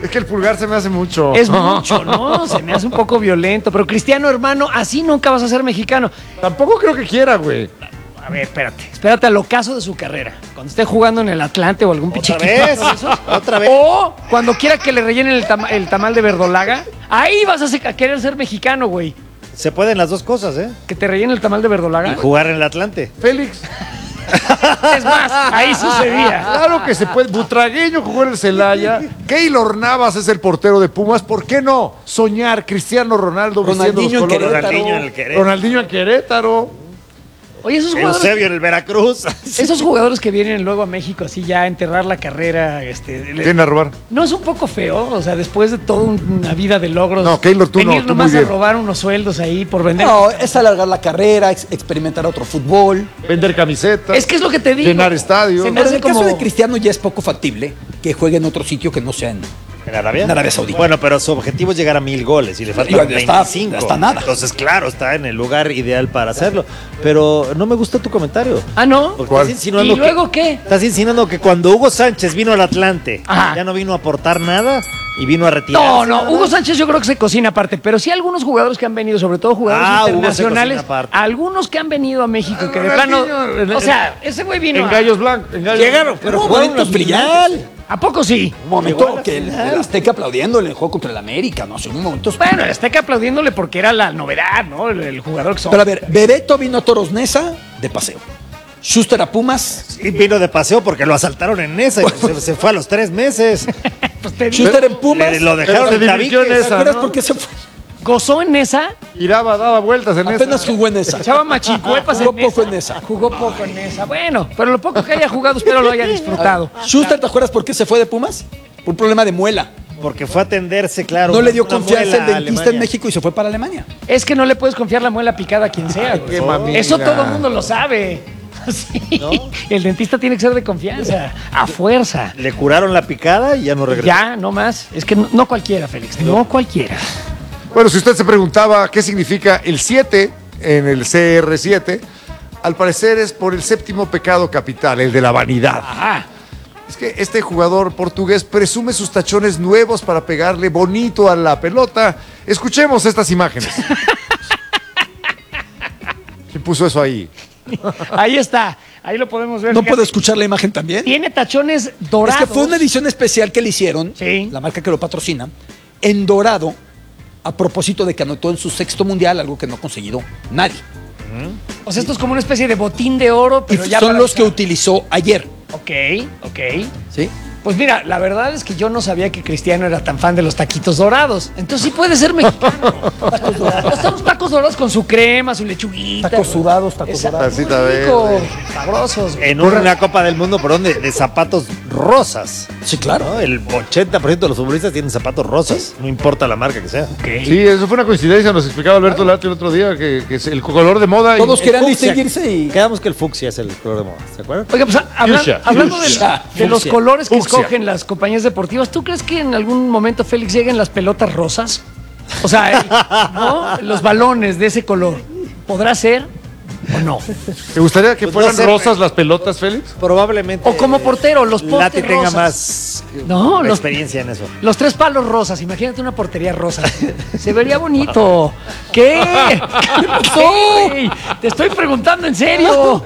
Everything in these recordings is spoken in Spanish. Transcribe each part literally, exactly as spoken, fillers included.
Es que el pulgar se me hace mucho. Es mucho, ¿no? Se me hace un poco violento. Pero Cristiano, hermano, así nunca vas a ser mexicano. Tampoco creo que quiera, güey. A ver, espérate. Espérate al ocaso de su carrera. Cuando esté jugando en el Atlante o algún ¿Otra pichiquito. vez? ¿Otra vez? O cuando quiera que le rellenen el, tama- el tamal de verdolaga. Ahí vas a, se- a querer ser mexicano, güey. Se pueden las dos cosas, ¿eh? Que te rellenen el tamal de verdolaga. Y jugar en el Atlante. Félix. Es más, ahí sucedía. Claro que se puede. Butragueño jugó en el Celaya. Keylor Navas es el portero de Pumas. ¿Por qué no soñar Cristiano Ronaldo vistiendo Ronaldinho los en colores? Querétaro. Ronaldinho en el Querétaro. Ronaldinho en Querétaro. Oye, esos jugadores, Eusebio en el Veracruz. esos jugadores que vienen luego a México así ya a enterrar la carrera, este, le- Vienen a robar. ¿no es un poco feo? O sea, después de toda una vida de logros, No, Keylor, tú no, venir tú nomás muy a bien. robar unos sueldos ahí por vender. No, es alargar la carrera, ex- experimentar otro fútbol. Vender camisetas. Es que es lo que te digo. Llenar estadios. Se me Pero en hace el caso como... de Cristiano ya es poco factible que juegue en otro sitio que no sea en... ¿En Arabia? En Arabia Saudita. Bueno, pero su objetivo es llegar a mil goles y le faltan Ya está- veinticinco. ya está nada. Entonces, claro, está en el lugar ideal para hacerlo. Pero no me gusta tu comentario. Ah, ¿no? Porque ¿Cuál? estás insinuando ¿Y luego que, qué? Estás insinuando que cuando Hugo Sánchez vino al Atlante, Ajá. ya no vino a aportar nada y vino a retirarse. No, no, nada Hugo más. Sánchez yo creo que se cocina aparte, pero sí algunos jugadores que han venido, sobre todo jugadores Ah, Hugo se internacionales, cocina aparte. algunos que han venido a México, que de Ronaldinho, plano, en- o sea, ese güey vino En a- Gallos Blancos. En Gallos Llegaron, pero Hubo jugaron momentos la final. brillantes. ¿A poco sí? Un momento que el, el Azteca aplaudiéndole el juego contra el América, no sé, un momento... Bueno, el Azteca aplaudiéndole porque era la novedad, ¿no? El, el jugador que son. Pero a ver, Bebeto vino a Toros Neza de paseo. Schuster a Pumas. Y vino de paseo porque lo asaltaron en esa y se, se fue a los tres meses. Pues te digo, Schuster en Pumas. Le- lo Pero dejaron se en divirtió en tabiques. ¿Te esa, acuerdas ¿no? por qué se fue? gozó en esa, Giraba, daba vueltas en Apenas esa. jugó en esa. echaba machicuepas Jugó en poco esa. en esa. Jugó poco en esa. Bueno, pero lo poco que haya jugado espero lo haya disfrutado. Schuster, ¿te acuerdas por qué se fue de Pumas? Por un problema de muela. Porque fue a atenderse, claro. No le dio una confianza muela el a dentista en Alemania. México y se fue para Alemania. Es que no le puedes confiar la muela picada a quien sea. güey. qué mamila. Eso todo el mundo lo sabe. Sí. El dentista tiene que ser de confianza, a fuerza. Le curaron la picada y ya no regresó. Ya, no más. Es que no, no cualquiera, Félix. No cualquiera. Bueno, si usted se preguntaba qué significa el siete en el C R siete, al parecer es por el séptimo pecado capital, el de la vanidad. Ajá. Es que este jugador portugués presume sus tachones nuevos para pegarle bonito a la pelota. Escuchemos estas imágenes. ¿Quién puso eso ahí? Ahí está. Ahí lo podemos ver. ¿No Fíjate. puedo escuchar la imagen también? Tiene tachones Es dorados. que fue una edición especial que le hicieron, Sí. la marca que lo patrocina, en dorado, a propósito de que anotó en su sexto mundial, algo que no ha conseguido nadie. O sea, esto es como una especie de botín de oro, Y pero ya son para los que usar. utilizó ayer. Ok, ok. ¿Sí? Pues mira, la verdad es que yo no sabía que Cristiano era tan fan de los taquitos dorados. Entonces sí puede ser mexicano. Tacos dorados. Estamos tacos dorados con su crema, su lechuguita. Tacos güey. sudados, tacos Exacto, dorados. muy Tacita rico, verde. sabrosos. güey. En una Copa del Mundo, perdón, de, de zapatos rosas. Sí, claro. ¿no? El ochenta por ciento de los futbolistas tienen zapatos rosas. No importa la marca que sea. Ok. Sí, eso fue una coincidencia, nos explicaba Alberto Lati el otro día, que, que es el color de moda. y- Todos querían Fucsia. distinguirse y... Quedamos que el fucsia es el color de moda, ¿se acuerdan? Oiga, pues habla- Fucsia, hablando de, fucsia, de los fucsia, colores que fucsia. escogen las compañías deportivas, ¿tú crees que en algún momento, Félix, lleguen las pelotas rosas? O sea, el- ¿no? Los balones de ese color. ¿Podrá ser o no? ¿Te gustaría que Pues fueran no sé, rosas las pelotas, Félix? Probablemente. O como portero, los postes Lati tenga rosas. más eh, No, los- experiencia en eso. Los tres palos rosas, imagínate una portería rosa. Se vería bonito. ¿Qué? ¿Qué pasó? güey? Te estoy preguntando en serio.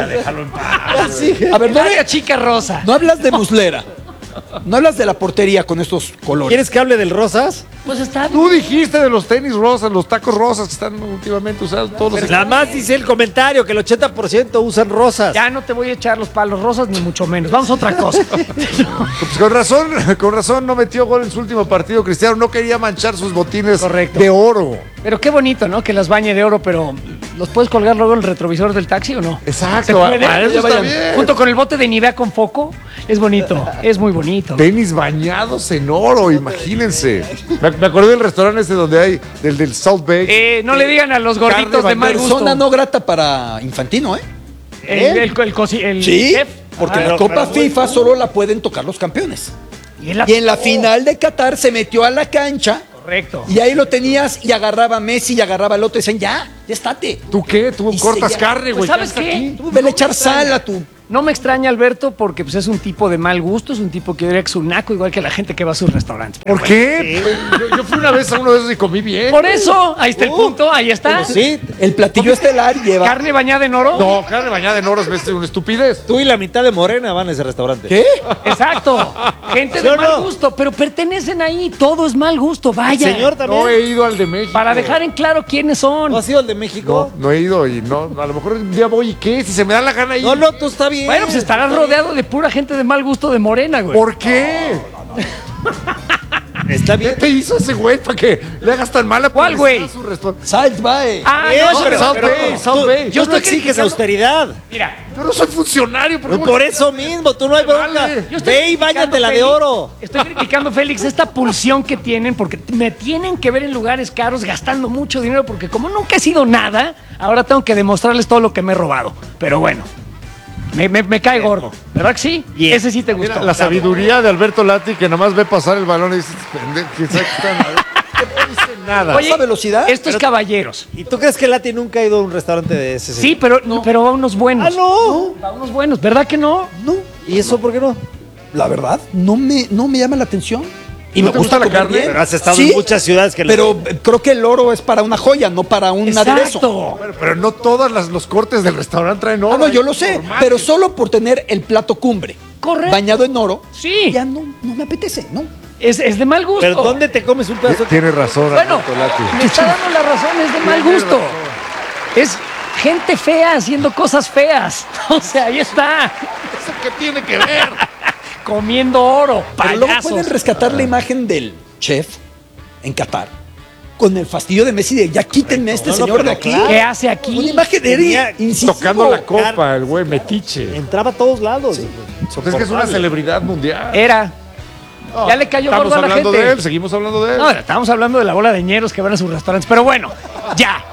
A ver, no, Área chica rosa. no hablas de muslera. No hablas de la portería con estos colores. ¿Quieres que hable del rosas? Pues está Tú dijiste de los tenis rosas, los tacos rosas que están últimamente usados todos los... Nada más dice el comentario que el ochenta por ciento usan rosas. Ya no te voy a echar los palos rosas, ni mucho menos. Vamos a otra cosa. Pues con razón, con razón no metió gol en su último partido. Cristiano no quería manchar sus botines Correcto. de oro. Pero qué bonito, ¿no? Que las bañe de oro, pero ¿los puedes colgar luego en el retrovisor del taxi o no? Exacto, ¿Se puede? ah, eso Ya está vayan. bien. Junto con el bote de Nivea con foco. Es bonito, es muy bonito. Tenis bañados en oro, imagínense. Me, me acordé del restaurante ese donde hay, del del South Bay. Eh, no le digan a los gorditos Carne de mal gusto. Persona no grata para Infantino, ¿eh? El, el, el cosi- el Sí, chef. porque Ah, la pero- Copa pero- FIFA solo la pueden tocar los campeones. y en la, Y en la final de Qatar se metió a la cancha Correcto. y ahí lo tenías y agarraba a Messi y agarraba al otro y decían, ya, Ya estate. ¿Tú qué? Tú Y cortas se- carne, güey. Pues, ¿sabes ya está qué? aquí. Tú vele a echar sal a tu... No me extraña, Alberto, porque pues, es un tipo de mal gusto, es un tipo que diría que es un naco, igual que la gente que va a sus restaurantes. Pero ¿Por bueno. qué? Yo, yo fui una vez a uno de esos y comí bien. Por eso, ahí está el punto, ahí está. Pues sí, El platillo estelar lleva... Carne bañada en oro. No, carne bañada en oros es una estupidez. tú y la mitad de Morena van a ese restaurante. ¿Qué? Exacto. Gente ¿Sí de o mal no? gusto, pero pertenecen ahí. Todo es mal gusto, vaya. Señor también. No he ido al de México. Para dejar en claro quiénes son. ¿No has ido al de México? No, no he ido y no, a lo mejor un día voy y qué, si se me da la gana ir. No, no, tú está bien. Bueno, pues estarás rodeado de pura gente de mal gusto de Morena, güey. ¿Por qué? Está ¿Qué bien. te hizo ese güey para que le hagas tan mala ¿Cuál güey? publicidad a su restaurante? Salt Bae. Ah, Bien, no, eso pero- no. South pero Bay, tú- South tú- Bay. Yo Yo no estoy exiges criticando- austeridad. Mira, Yo no soy funcionario, pero Por eso mismo, tú no hay bronca. Vale. yo estoy Ve y criticando, báñate la de Félix, oro. Estoy criticando, Félix, esta pulsión que tienen, porque me tienen que ver en lugares caros gastando mucho dinero, porque como nunca he sido nada, ahora tengo que demostrarles todo lo que me he robado. Pero bueno, me, me- me cae gordo. ¿Verdad que sí? Bien. Ese sí te gustó. Mira, la sabiduría de Alberto Lati que nomás ve pasar el balón y dice, pendejo, ¿quién sabe qué están? No dice nada. Oye, ¿Esa velocidad? Esto es caballeros. ¿Y tú crees que Lati nunca ha ido a un restaurante de ese? Sí, pero, pero va a unos buenos. Ah, no. Va a unos buenos, ¿verdad que no? No, ¿Y eso por qué no? la verdad, no me, no me llama la atención. Y ¿No me te gusta gusta la comer carne? bien. Pero has estado Sí, en muchas ciudades que... Pero eh, creo que el oro es para una joya, no para un aderezo. Exacto. Bueno, pero no todos las- los cortes del restaurante traen oro. Ah, no, yo hay lo sé, normales. pero solo por tener el plato cumbre Correcto. bañado en oro, Sí. ya no, no me apetece, ¿no? Es, es de mal gusto. ¿Pero dónde te comes un pedazo? Tiene razón, Bueno, Alberto Lati. me está dando la razón, es de mal Tiene gusto. razón. Es gente fea haciendo cosas feas. O sea, ahí está. ¿Eso qué tiene que ver? Comiendo oro, Pero luego payasos. pueden rescatar la imagen del chef en Qatar con el fastidio de Messi de ya quítenme a este No, no, señor de pero aquí. claro. ¿Qué hace aquí? Una imagen de Tenía- Eri incisivo. Tocando la copa, el güey metiche. Entraba a todos lados. Es que es una celebridad mundial. Era. Ya le cayó Estamos gordo a la hablando gente. de él, seguimos hablando de él. No, estamos hablando de la bola de ñeros que van a sus restaurantes. Pero bueno, ya.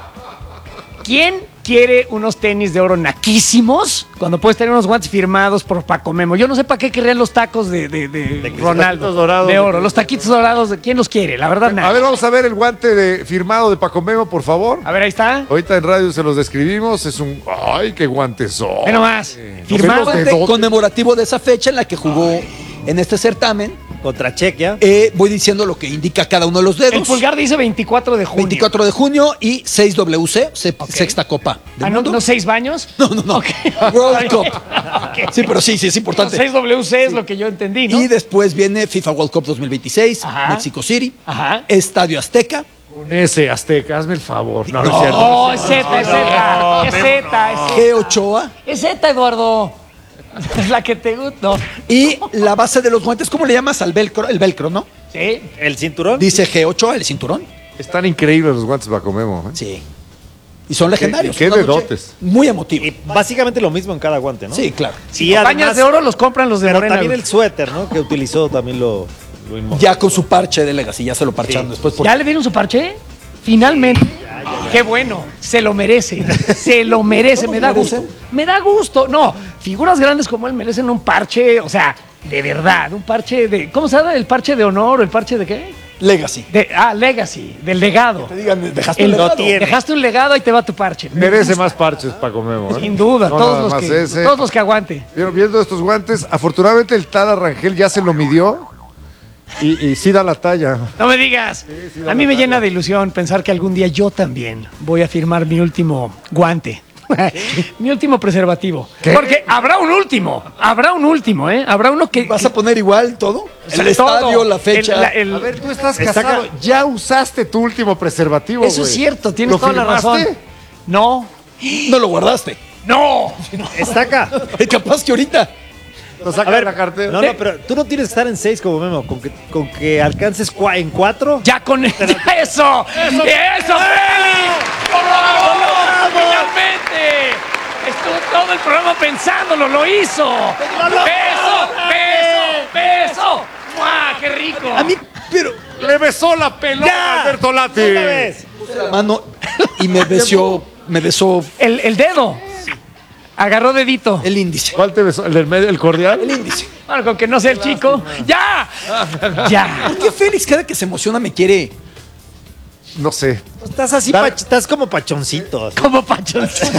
¿Quién quiere unos tenis de oro naquísimos cuando puedes tener unos guantes firmados por Paco Memo? Yo no sé para qué querrían los tacos de, de, de taquitos Ronaldo. dorados. De oro. Los taquitos dorados. ¿De quién los quiere? La verdad, nada. A ver, vamos a ver el guante de, firmado de Paco Memo, por favor. A ver, ahí está. Ahorita en radio se los describimos. Es un. ¡Ay, qué guantes son! Ve nomás. Eh, Firmado. los Guante dedotes. conmemorativo de esa fecha en la que jugó en este certamen. Contra Chequia. Eh, voy diciendo lo que indica cada uno de los dedos. El pulgar dice veinticuatro de junio. veinticuatro de junio y seis W C, se- sexta copa del Ah, ¿no, mundo. ¿no seis baños? No, no, no. Ok. World Cup. Ok. Sí, pero sí, sí, es importante. seis W C es lo que yo entendí, ¿no? Y después viene FIFA World Cup dos mil veintiséis, Ajá. Mexico City, Ajá. Estadio Azteca. Con ese Azteca, hazme el favor. No, no, es cierto. Oh, es Z, es Z. Es Z, es G. Ochoa Z. Es Z, Eduardo. Es la que te gusta. No. y la base de los guantes, ¿cómo le llamas al velcro? El velcro, ¿no? Sí. El cinturón. Dice G. Ochoa, el cinturón. Están increíbles los guantes de Paco Memo. ¿eh? Sí. Y son legendarios. qué Una noche dedotes. Muy emotivo. Y básicamente lo mismo en cada guante, ¿no? Sí, claro. Sí, Pañas además, de oro los compran los de pero Morena. también güey. el suéter, ¿no? Que utilizó también lo, lo inmortal. Ya con su parche de Legacy, ya se lo parcharon después. Por... ¿Ya le dieron su parche? Finalmente. Qué bueno. Se lo merece. Se lo merece. ¿Cómo Me se da merece? gusto. Me da gusto. No, figuras grandes como él merecen un parche, o sea, de verdad. Un parche de. ¿Cómo se llama? ¿El parche de honor o el parche de qué? Legacy. De, ah, legacy, del legado. Te digan, dejaste El- un legado. tiene. Dejaste un legado, ahí te va tu parche. Merece más parches, Paco Memo. ¿eh? Sin duda, No todos, nada los más que, ese. todos los que aguante. Vieron, viendo estos guantes, afortunadamente el tal Arrangel ya se lo midió y, y sí da la talla. No me digas. sí, da a mí la me talla. llena de ilusión pensar que algún día yo también voy a firmar mi último guante. Mi último preservativo. ¿Qué? Porque habrá un último. Habrá un último, ¿eh? Habrá uno que. ¿Vas a poner igual todo? El Todo. estadio, la fecha. El- la- el- A ver, tú estás Está casado, ca- ya usaste tu último preservativo, Eso es güey. cierto, tienes ¿Lo toda la razón. firmaste? No. No lo guardaste. No. Está acá. Capaz que ahorita. Lo A saca ver, de la cartera. No, no, pero tú no tienes que estar en seis como Memo. Con que, con que alcances cua- en cuatro. Ya con eso. Eso. Eso, Félix. ¡Lo logró! Finalmente. Estuvo todo el programa pensándolo, lo hizo. Beso, beso, beso. ¡Mua! ¡Qué rico! A mí, pero Le besó la pelota ¡Ya! a Alberto Lati. Una vez. la mano y me besó, me besó El, el dedo. Agarró dedito. el índice. ¿Cuál te besó? ¿El del medio, el cordial? El índice. Bueno, con que no sea el chico. ¡Ya! ¡Ya! ¿Por qué Félix cada que se emociona me quiere no sé. Estás así, Dale. pach- estás como pachoncito. así. Como pachoncito.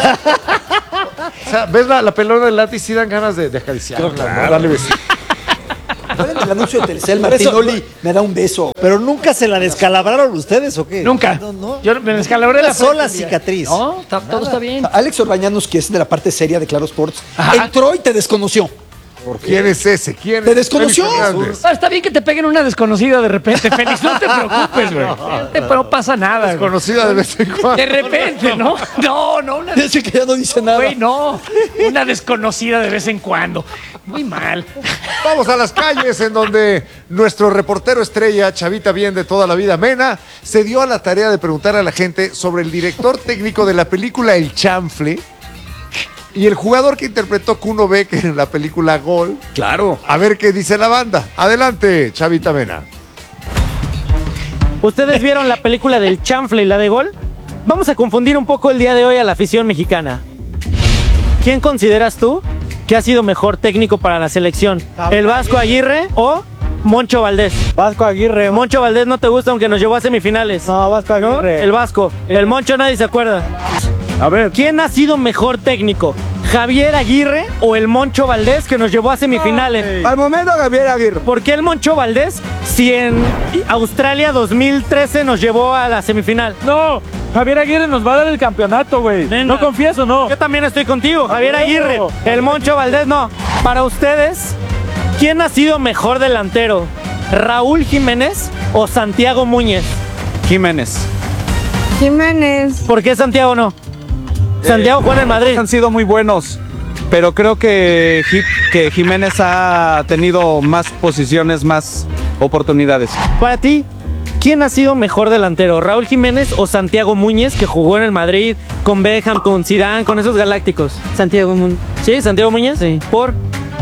O sea, ves la, la pelona del látiz y dan ganas de, de acariciarla, ¿no? Claro. Darle besito. En el anuncio de Telcel, Martinoli me da un beso. Pero nunca se la descalabraron ustedes, ¿o qué? Nunca. No, no. Yo me descalabré Una la frente sola un día. cicatriz. No, está- todo está bien. Alex Orbañanos, que es de la parte seria de Claro Sports, Ajá. entró y te desconoció. ¿Quién es ese? ¿Quién Te es? desconoció. Félix Fernández. Ah, está bien que te peguen una desconocida de repente, Félix. No te preocupes, güey. No, te- no pasa nada. güey. Conocida de vez en cuando. De repente, ¿no? No, no, una Dice que ya no dice nada. Güey, no. Una desconocida de vez en cuando. Muy mal. Vamos a las calles en donde nuestro reportero estrella, Chavita Bien de toda la vida, Mena, se dio a la tarea de preguntar a la gente sobre el director técnico de la película El Chanfle y el jugador que interpretó Kuno Becker en la película Gol. Claro. A ver qué dice la banda. Adelante, Chavita Mena. ¿Ustedes vieron la película del chanfle y la de Gol? Vamos a confundir un poco el día de hoy a la afición mexicana. ¿Quién consideras tú que ha sido mejor técnico para la selección? ¿El Vasco Aguirre o Moncho Valdés? Vasco Aguirre. Moncho Valdés no te gusta aunque nos llevó a semifinales. No, Vasco ¿No? Aguirre. El Vasco. El Moncho nadie se acuerda. A ver. ¿Quién ha sido mejor técnico? ¿Javier Aguirre o el Moncho Valdés que nos llevó a semifinales? Al momento, Javier Aguirre. ¿Por qué el Moncho Valdés si en Australia dos mil trece nos llevó a la semifinal? No, Javier Aguirre nos va a dar el campeonato, güey. Venga. No confieso, no. Yo también estoy contigo, Javier Aguirre. El Moncho Valdés no. Para ustedes, ¿quién ha sido mejor delantero? ¿Raúl Jiménez o Santiago Muñez? Jiménez. Jiménez. ¿Por qué Santiago no? Santiago juega en Madrid. Han sido muy buenos, pero creo que, Ji- que Jiménez ha tenido más posiciones, más oportunidades. Para ti, ¿quién ha sido mejor delantero? ¿Raúl Jiménez o Santiago Muñez, que jugó en el Madrid con Beckham, con Zidane, con esos galácticos? Santiago Muñoz. ¿Sí? ¿Santiago Muñez? Sí. ¿Por?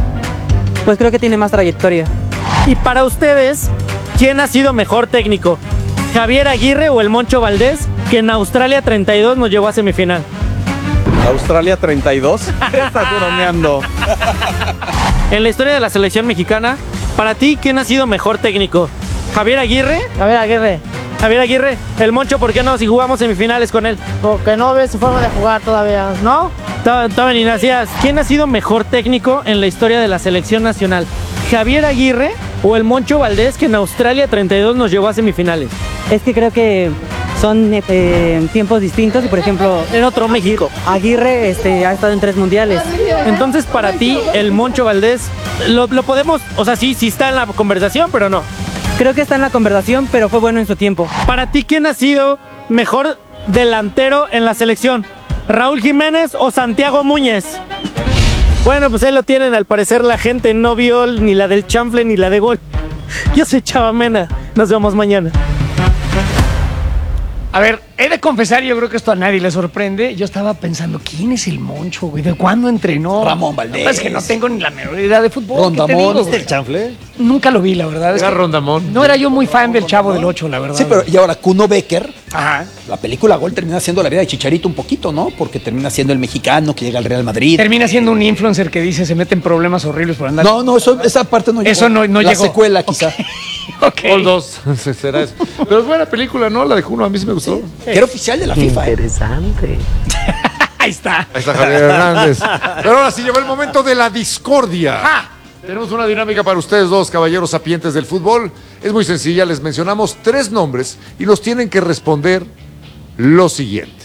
Pues creo que tiene más trayectoria. Y para ustedes, ¿quién ha sido mejor técnico? ¿Javier Aguirre o el Moncho Valdés, que en Australia treinta y dos nos llevó a semifinal? Australia treinta y dos. Estás bromeando. En la historia de la selección mexicana, para ti, ¿quién ha sido mejor técnico? ¿Javier Aguirre? Javier Aguirre. Javier Aguirre, el Moncho, ¿por qué no si jugamos semifinales con él? Porque no ves su forma de jugar todavía. ¿No? To- Todavía ni nacías. ¿Quién ha sido mejor técnico en la historia de la selección nacional? ¿Javier Aguirre o el Moncho Valdés, que en Australia treinta y dos nos llevó a semifinales? Es que creo que son eh, tiempos distintos y, por ejemplo, En otro México. Aguirre este, ha estado en tres mundiales. Entonces, para ti, el Moncho Valdés, lo, lo podemos, o sea, sí, sí está en la conversación, pero no. Creo que está en la conversación, pero fue bueno en su tiempo. Para ti, ¿quién ha sido mejor delantero en la selección? ¿Raúl Jiménez o Santiago Muñez? Bueno, pues ahí lo tienen. Al parecer la gente no vio ni la del chanfle ni la de Gol. Yo soy Chava Mena. Nos vemos mañana. A ver, he de confesar, yo creo que esto a nadie le sorprende. Yo estaba pensando, ¿quién es el Moncho, güey? ¿De cuándo entrenó? Ramón Valdés. No, es que no tengo ni la menor idea de fútbol. Rondamón. ¿Qué te digo, ¿Viste güey? el chanfle? Nunca lo vi, la verdad. Es Era que Rondamón. no era yo muy fan del Chavo del Ocho, la verdad. Sí, pero y ahora Kuno Becker, Ajá. la película Gol termina siendo la vida de Chicharito un poquito, ¿no? Porque termina siendo el mexicano que llega al Real Madrid. Termina siendo un influencer que dice se mete en problemas horribles por andar. No, no, eso, esa parte no llegó. Eso no- no la llegó. secuela, quizá. Ok. Gol dos. Será eso. Pero es buena película, ¿no? La de Kuno, a mí sí me gustó. Que era oficial de la FIFA. ¿eh? Ahí está. Ahí está Javier Hernández. Pero ahora sí llegó el momento de la discordia. Ah. Tenemos una dinámica para ustedes dos, caballeros sapientes del fútbol. Es muy sencilla, les mencionamos tres nombres y nos tienen que responder lo siguiente.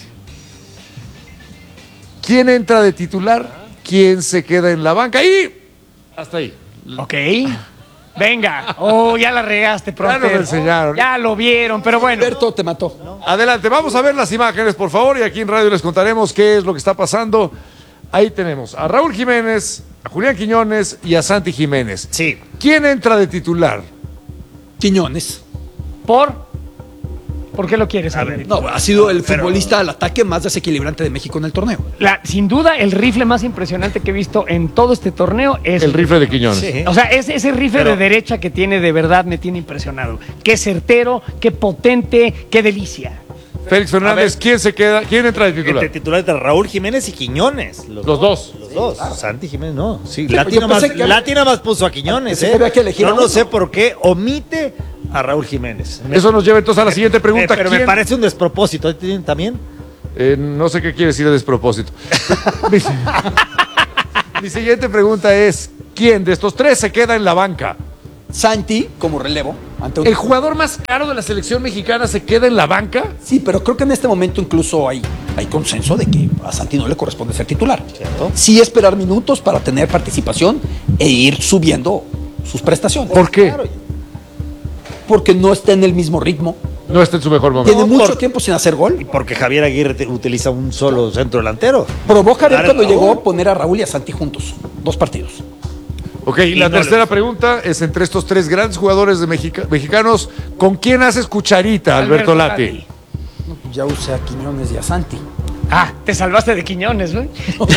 ¿Quién entra de titular? ¿Quién se queda en la banca? Y hasta ahí. Ok. Venga. Oh, ya la regaste, pronto. nos enseñaron. Ya lo vieron, pero bueno. Alberto te mató. Adelante, vamos a ver las imágenes, por favor, y aquí en radio les contaremos qué es lo que está pasando. Ahí tenemos a Raúl Jiménez, a Julián Quiñones y a Santi Jiménez. Sí. ¿Quién entra de titular? Quiñones. ¿Por? ¿Por qué lo quieres saber? No, ha sido el futbolista al ataque más desequilibrante de México en el torneo. La, sin duda, el rifle más impresionante que he visto en todo este torneo es... El rifle de Quiñones. Sí. O sea, ese, ese rifle Pero- de derecha que tiene de verdad me tiene impresionado. Qué certero, qué potente, qué delicia. Félix Fernández, ¿quién se queda? ¿Quién entra de titular? Entre titulares de Raúl Jiménez y Quiñones. Los dos. Los dos. Santi Jiménez no. Sí, Sí, Lati yo nada más, pensé que- Lati nada más puso a Quiñones, pensé ¿eh? que había que elegir Yo a no uno. sé por qué omite A Raúl Jiménez. Eso nos lleva entonces a la siguiente pregunta. Eh, pero me ¿Quién? parece un despropósito. ¿Tienen también? Eh, no sé qué quiere decir de despropósito. mi, mi siguiente pregunta es, ¿quién de estos tres se queda en la banca? Santi, como relevo. Ante un... ¿El jugador más caro de la selección mexicana se queda en la banca? Sí, pero creo que en este momento incluso hay, hay consenso de que a Santi no le corresponde ser titular. ¿Cierto? Sí esperar minutos para tener participación e ir subiendo sus prestaciones. ¿Por qué? Claro. Porque no está en el mismo ritmo. No está en su mejor momento. Tiene mucho por- tiempo sin hacer gol. Porque Javier Aguirre te- utiliza un solo centro delantero. Probó Javier Claro, cuando no. llegó poner a Raúl y a Santi juntos. Dos partidos. Ok, y la no tercera le- pregunta es entre estos tres grandes jugadores de Mexica- mexicanos, ¿con quién haces cucharita, Alberto, Lati? Ya usé a Quiñones y a Santi. Ah, te salvaste de Quiñones, ¿no?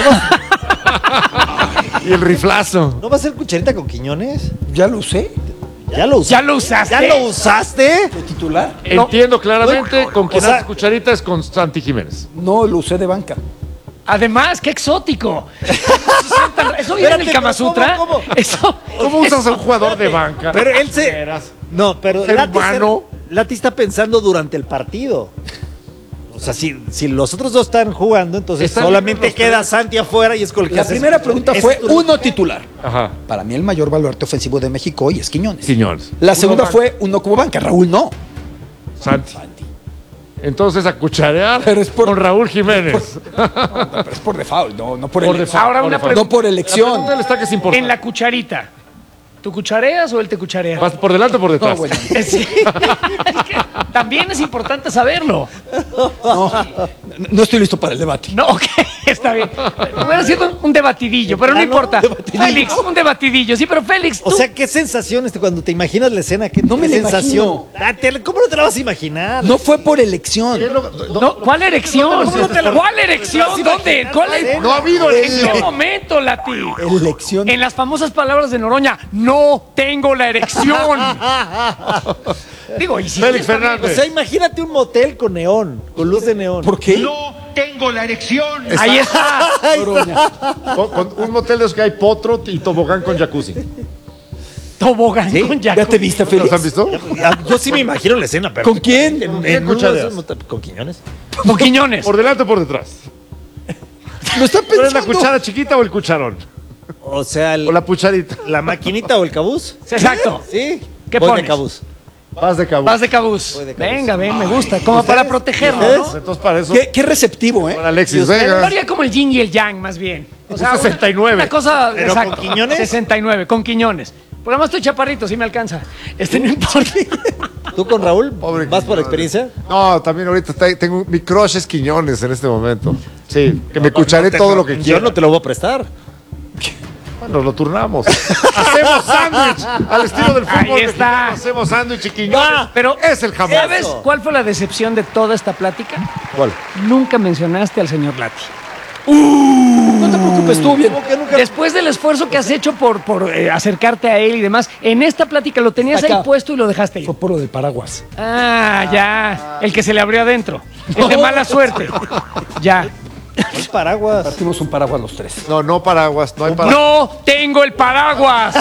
Y el riflazo. ¿No va a ser cucharita con Quiñones? Ya lo usé. ¿Ya lo usaste? ¿Ya lo usaste? ¿Ya lo usaste? ¿De titular? Entiendo claramente, con quien o sea- haces cucharita es con Santi Jiménez. No, lo usé de banca. Además, qué exótico. Eso viene en el Espérate, Kama pero ¿cómo, Sutra. cómo? Eso. ¿Cómo usas a un jugador de banca? Pero él se... Veras. No, pero Ser Lati, humano. Lati está pensando durante el partido. O sea, si, si los otros dos están jugando, entonces Están solamente los queda tres. Santi afuera y es con el que La haces- primera pregunta es fue tu- uno titular. Ajá, Para mí el mayor baluarte ofensivo de México hoy es Quiñones. Quiñones. La Uno segunda banca. fue uno como banca. Raúl no. Santi. Entonces a cucharear Pero es por- con Raúl Jiménez. Pero es por default, no, no por, Por ele- default. Ahora una Por default. no por La elección. pregunta del stack es importante. En la cucharita. ¿Tú cuchareas o él te cucharea? ¿Vas por delante o por detrás? No, bueno. Sí. Es que también es importante saberlo. No, no estoy listo para el debate. No, ok, está bien. Hubiera sido un, un debatidillo, pero no Ah, ¿no? importa. Debatidillo. Félix, un debatidillo. Sí, pero Félix, tú. O sea, qué sensación este, cuando te imaginas la escena. ¿Qué, No me qué la sensación? imagino. Ah, te- ¿Cómo no te la vas a imaginar? No fue por elección. No, ¿cuál erección? ¿Cómo no te la- ¿Cuál erección? ¿Te vas a ¿Dónde? imaginar ¿Cuál la es? escena? No ha habido ¿En elección. qué momento, Lati? Elección. En las famosas palabras de Noroña, no tengo la erección. Digo, y si Félix está bien, Fernández. O sea, imagínate un motel con neón, con luz de neón. ¿Por qué? Ahí está. Con, con un motel de los que hay potro y tobogán con jacuzzi. Tobogán ¿Sí? con ¿Ya jacuzzi. te viste, ¿Los Félix? han visto? Ah, Yo sí me imagino la escena, pero. ¿Con quién? En, quién en uno de cuchareas? esos motel- ¿Con Quiñones? Con Quiñones. ¿Por delante o por detrás? Lo está ¿Cuál es la pensando. cuchara chiquita o el cucharón? O sea, el- ¿O la pucharita? la maquinita o el cabús. Exacto. Sí. ¿Qué Voy de pones? cabús. Vas de cabo. Vas de cabús. Voy de cabús. Venga, ven, me gusta. Como para protegerlo, ¿no? Entonces para eso. Qué, qué receptivo, ¿eh? Con Alexis, Yo venga. haría como el yin y el yang, más bien. O Un sesenta y nueve. Una cosa, ¿Pero exacto. con Quiñones? sesenta y nueve, con Quiñones. Por además estoy chaparrito, sí me alcanza. Este no importa. ¿Tú con Raúl? Pobre ¿Vas por Quiñones. experiencia? No, también ahorita está- tengo mi crush es Quiñones en este momento. Sí, que me cucharé No te- todo lo que Yo quiera. no te lo voy a prestar. Bueno, lo turnamos. Hacemos sándwich al estilo del fútbol. Ahí está. mexicano. Hacemos sándwich y Quiñones. Pero es el jamón. ¿sabes cuál fue la decepción de toda esta plática? ¿Cuál? Nunca mencionaste al señor Lati. No te preocupes, estuvo bien. Después del esfuerzo que has hecho por, por eh, acercarte a él y demás, en esta plática lo tenías Acá. ahí puesto y lo dejaste ir. Fue por lo del paraguas. Ah, ya. El que se le abrió adentro. El de mala suerte. Ya. Es paraguas. Partimos un paraguas los tres. No, no paraguas, no hay paraguas. No tengo el paraguas.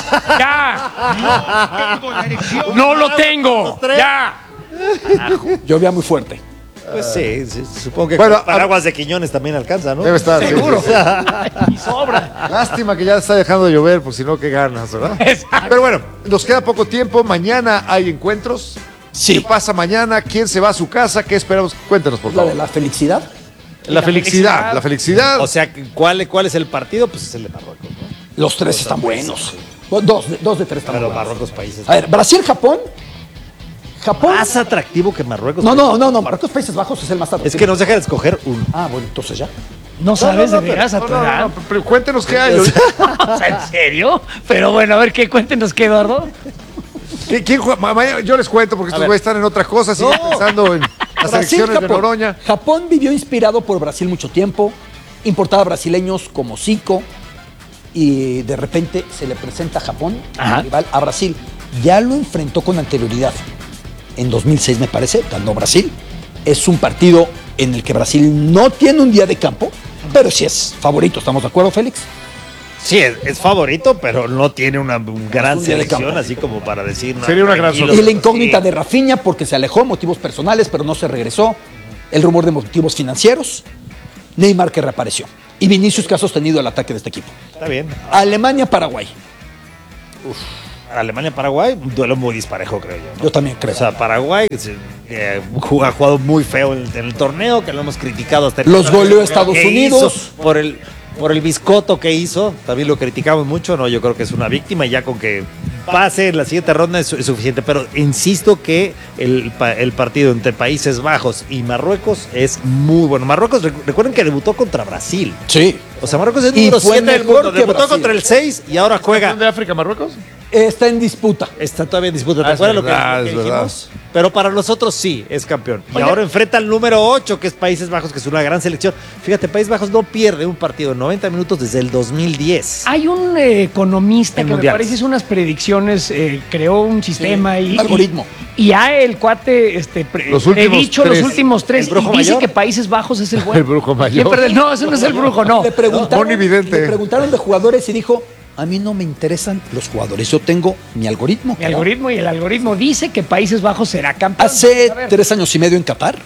Ya. No lo tengo. Ya. Llovía muy fuerte. Pues sí, sí, supongo que Bueno, con paraguas de Quiñones también alcanza, ¿no? Debe estar. sí. Seguro. Y sobra. Lástima que ya está dejando de llover, pues si no, qué ganas, ¿verdad? Exacto. Pero bueno, nos queda poco tiempo. Mañana hay encuentros. Sí. ¿Qué pasa mañana? ¿Quién se va a su casa? ¿Qué esperamos? Cuéntanos, por La favor. de la felicidad. La felicidad. La felicidad. O sea, ¿cuál, ¿cuál es el partido? Pues es el de Marruecos, ¿no? Los tres están buenos. Dos, de- dos de tres están Pero buenos. Marruecos países. A ver, Brasil-Japón. Japón. Más atractivo que Marruecos. No, no, no, no. Marruecos, Países Bajos es el más atractivo. Es que nos deja de escoger uno. Ah, bueno, entonces ya. No sabes no, de pero- veras a no, tu no, edad. no, pero cuéntenos qué hay. O sea, ¿en serio? Pero bueno, a ver qué cuéntenos qué, Eduardo. ¿Qui- ¿Quién juega? Ma- mañana yo les cuento porque estos ver. güeyes están en otras cosas y No. pensando en las elecciones de Japón. Noroña. Japón vivió inspirado por Brasil mucho tiempo. Importaba brasileños como Zico. Y de repente se le presenta a Japón, Ajá. rival a Brasil. Ya lo enfrentó con anterioridad. En dos mil seis, me parece, ganó Brasil. Es un partido en el que Brasil no tiene un día de campo, pero sí es favorito. ¿Estamos de acuerdo, Félix? Sí, es, es favorito, pero no tiene una un gran un día de selección, campo. así como para decir. No, Sería una gran tranquilos. Y la incógnita Sí. de Rafinha porque se alejó, motivos personales, pero no se regresó. El rumor de motivos financieros. Neymar que reapareció. Y Vinicius que ha sostenido el ataque de este equipo. Está bien. Alemania-Paraguay. Alemania-Paraguay, un duelo muy disparejo, creo yo. ¿no? Yo también creo. O sea, Paraguay se- eh, ha jugado muy feo en, en el torneo, que lo hemos criticado hasta el Los goleó Estados que Unidos. hizo por el por el biscoto que hizo, también lo criticamos mucho, no, yo creo que es una víctima y ya con que pase en la siguiente ronda es, es suficiente, pero insisto que el, pa- el partido entre Países Bajos y Marruecos es muy bueno. Marruecos, recu- recuerden que debutó contra Brasil. Sí. O sea, Marruecos es el Y número fue siete del mejor mundo, que debutó Brasil. contra el seis y ahora juega. ¿De África, Marruecos? Está en disputa. Está todavía en disputa, ¿te Ah, es acuerdas lo que, verdad, lo que es verdad. dijimos? Pero para nosotros sí, es campeón. Y Oye. ahora enfrenta al número ocho, que es Países Bajos, que es una gran selección. Fíjate, Países Bajos no pierde un partido en noventa minutos desde el dos mil diez. Hay un eh, economista En que me mundiales. parece hizo unas predicciones, eh, creó un sistema y un algoritmo. Y ya el cuate este, pre- Los últimos predicho tres. los últimos tres ¿El brujo y dice mayor? que Países Bajos es el bueno. El brujo mayor. Siempre- no, ese no es el brujo, no. Le preguntaron, Moni Vidente. le preguntaron de jugadores y dijo, a mí no me interesan los jugadores, yo tengo mi algoritmo. Mi algoritmo y el algoritmo dice que Países Bajos será campeón. Hace A ver. tres años y medio en Qatar,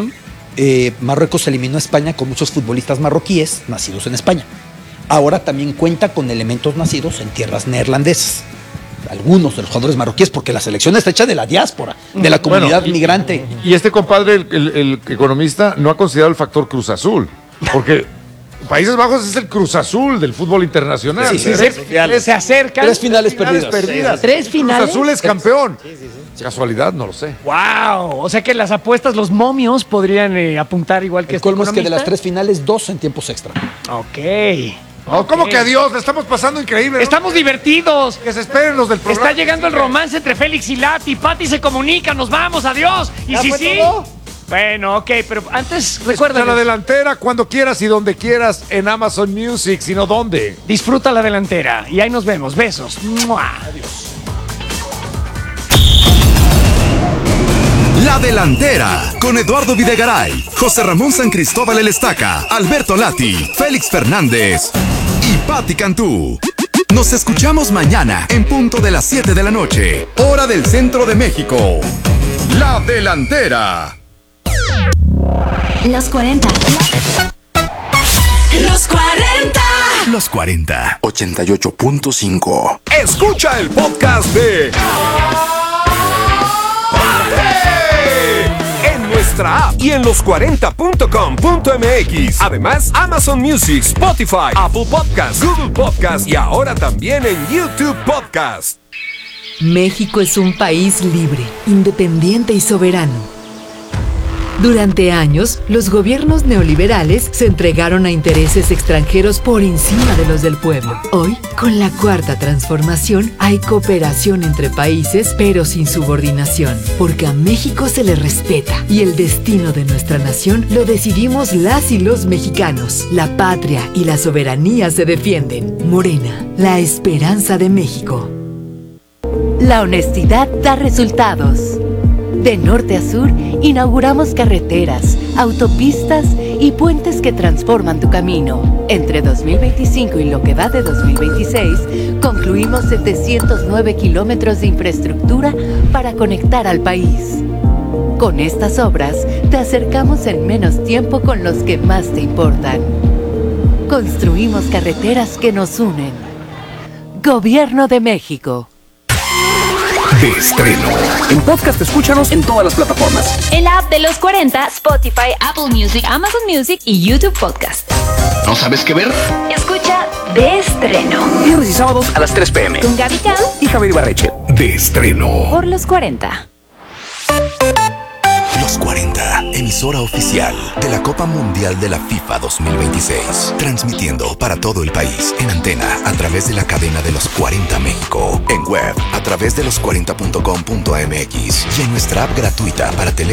eh, Marruecos eliminó a España con muchos futbolistas marroquíes nacidos en España. Ahora también cuenta con elementos nacidos en tierras neerlandesas. Algunos de los jugadores marroquíes, porque la selección está hecha de la diáspora, de la comunidad Bueno, y- migrante. Y este compadre, el, el- el economista, no ha considerado el factor Cruz Azul. Porque Países Bajos es el Cruz Azul del fútbol internacional. Sí, sí, Tres sí. finales Se acercan. Tres finales finales perdidas. perdidas. Tres finales. Cruz Azul es campeón. Casualidad, no lo sé. Wow, o sea que las apuestas, los momios podrían eh, apuntar igual que El este colmo es que de las economista. tres finales, dos en tiempos extra. Ok. No, ¿cómo Ok. que adiós? Le estamos pasando increíble. ¿no? Estamos divertidos. Que se esperen los del programa. Está llegando el romance entre Félix y Lati. Pati se comunica, nos vamos, adiós. Y ¿Ya si fue sí. todo? Bueno, ok, pero antes Recuerda recuerda la delantera cuando quieras y donde quieras en Amazon Music, sino dónde. disfruta la delantera. Y ahí nos vemos. Besos. ¡Mua! La Delantera, con Eduardo Videgaray, José Ramón San Cristóbal El Estaca, Alberto Lati, Félix Fernández y Patti Cantú. Nos escuchamos mañana en punto de las siete de la noche, hora del centro de México. La Delantera. Los cuarenta. Los cuarenta. Los cuarenta. ochenta y ocho punto cinco. Escucha el podcast de en nuestra app y en los cuarenta punto com punto m x. Además, Amazon Music, Spotify, Apple Podcasts, Google Podcasts y ahora también en YouTube Podcast. México es un país libre, independiente y soberano. Durante años, los gobiernos neoliberales se entregaron a intereses extranjeros por encima de los del pueblo. Hoy, con la cuarta transformación, hay cooperación entre países, pero sin subordinación, porque a México se le respeta y el destino de nuestra nación lo decidimos las y los mexicanos. La patria y la soberanía se defienden. Morena, la esperanza de México. La honestidad da resultados. De norte a sur, inauguramos carreteras, autopistas y puentes que transforman tu camino. Entre dos mil veinticinco y lo que va de dos mil veintiséis, concluimos setecientos nueve kilómetros de infraestructura para conectar al país. Con estas obras, te acercamos en menos tiempo con los que más te importan. Construimos carreteras que nos unen. Gobierno de México. De estreno. En podcast, escúchanos en todas las plataformas. El app de los cuarenta, Spotify, Apple Music, Amazon Music y YouTube Podcast. ¿No sabes qué ver? Escucha De Estreno. Viernes y sábados a las tres p m Con Gaby Cam y Javier Ibarreche. De estreno. por los cuarenta. Los cuarenta, emisora oficial de la Copa Mundial de la FIFA dos mil veintiséis. Transmitiendo para todo el país en antena a través de la cadena de los cuarenta México. En web a través de los cuarenta punto com punto m x y en nuestra app gratuita para teléfono